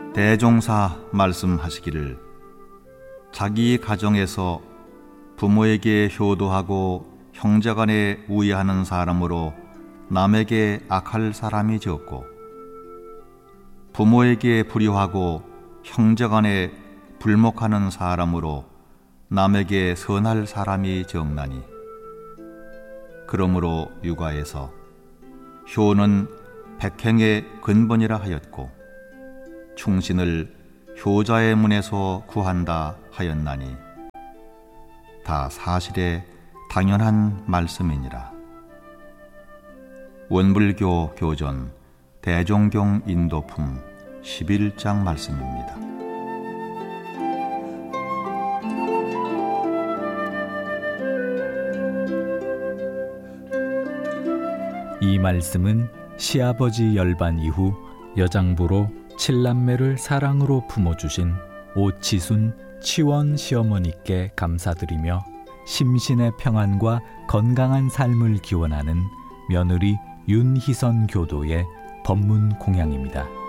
대종사 말씀하시기를 자기 가정에서 부모에게 효도하고 형제간에 우애하는 사람으로 남에게 악할 사람이 적고 부모에게 불효하고 형제간에 불목하는 사람으로 남에게 선할 사람이 적나니 그러므로 육아에서 효는 백행의 근본이라 하였고 충신을 효자의 문에서 구한다 하였나니 다 사실에 당연한 말씀이니라. 원불교 교전 대종경 인도품 11장 말씀입니다. 이 말씀은 시아버지 열반 이후 여장부로 7남매를 사랑으로 품어주신 오치순 치원 시어머니께 감사드리며 심신의 평안과 건강한 삶을 기원하는 며느리 윤희선 교도의 법문 공양입니다.